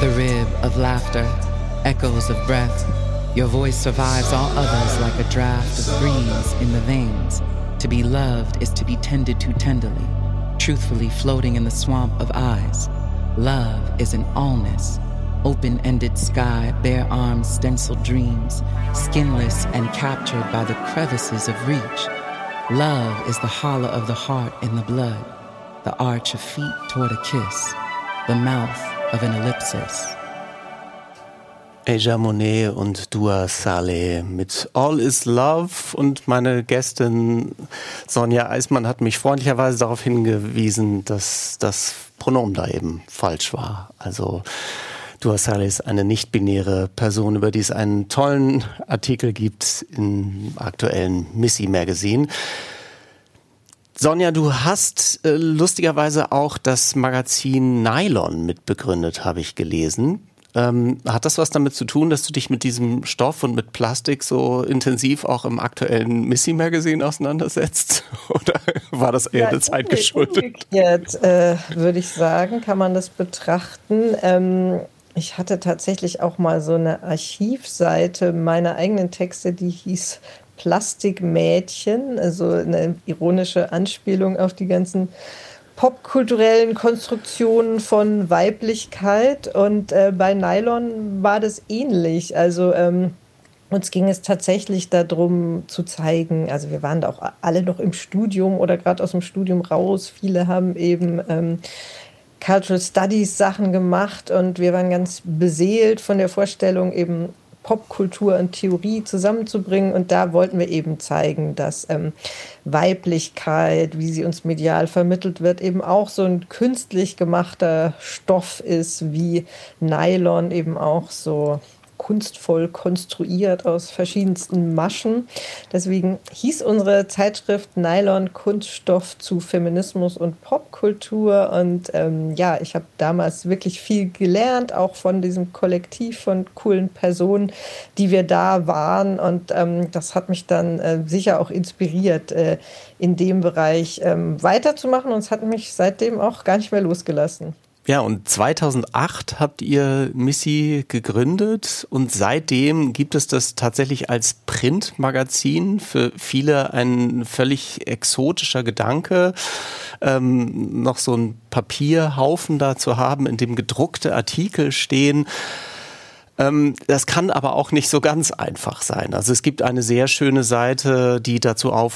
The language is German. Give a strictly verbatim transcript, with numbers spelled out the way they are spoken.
the rib of laughter, echoes of breath. Your voice survives all others like a draft of breeze in the veins. To be loved is to be tended to tenderly, truthfully floating in the swamp of eyes. Love is an allness, open-ended sky, bare arms, stenciled dreams, skinless and captured by the crevices of reach. Love is the hollow of the heart in the blood, the arch of feet toward a kiss, the mouth of an ellipsis. Aja Monet und Dua Saleh mit All is Love, und meine Gästin Sonja Eismann hat mich freundlicherweise darauf hingewiesen, dass das Pronomen da eben falsch war. Also Dua Saleh ist eine nicht-binäre Person, über die es einen tollen Artikel gibt im aktuellen Missy Magazine. Sonja, du hast äh, lustigerweise auch das Magazin Nylon mitbegründet, habe ich gelesen. Ähm, hat das was damit zu tun, dass du dich mit diesem Stoff und mit Plastik so intensiv auch im aktuellen Missy Magazine auseinandersetzt? Oder war das eher ja, der Zeit geschuldet? Umgekehrt, äh, würde ich sagen, kann man das betrachten. Ähm, ich hatte tatsächlich auch mal so eine Archivseite meiner eigenen Texte, die hieß Plastikmädchen, also eine ironische Anspielung auf die ganzen popkulturellen Konstruktionen von Weiblichkeit, und äh, bei Nylon war das ähnlich. Also ähm, uns ging es tatsächlich darum zu zeigen, also wir waren da auch alle noch im Studium oder gerade aus dem Studium raus, viele haben eben ähm, Cultural Studies Sachen gemacht, und wir waren ganz beseelt von der Vorstellung, eben Popkultur und Theorie zusammenzubringen. Und da wollten wir eben zeigen, dass ähm, Weiblichkeit, wie sie uns medial vermittelt wird, eben auch so ein künstlich gemachter Stoff ist, wie Nylon eben auch so kunstvoll konstruiert aus verschiedensten Maschen. Deswegen hieß unsere Zeitschrift Nylon Kunststoff zu Feminismus und Popkultur. Und ähm, ja, ich habe damals wirklich viel gelernt, auch von diesem Kollektiv von coolen Personen, die wir da waren. Und ähm, das hat mich dann äh, sicher auch inspiriert, äh, in dem Bereich ähm, weiterzumachen. Und es hat mich seitdem auch gar nicht mehr losgelassen. Ja, und zweitausendacht habt ihr Missy gegründet, und seitdem gibt es das tatsächlich als Printmagazin. Für viele ein völlig exotischer Gedanke, ähm, noch so ein Papierhaufen da zu haben, in dem gedruckte Artikel stehen. Ähm, das kann aber auch nicht so ganz einfach sein. Also es gibt eine sehr schöne Seite, die dazu auf